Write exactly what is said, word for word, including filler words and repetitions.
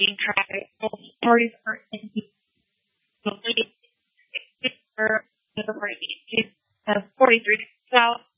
changing traffic. Both parties are in the lead. Have forty-three south.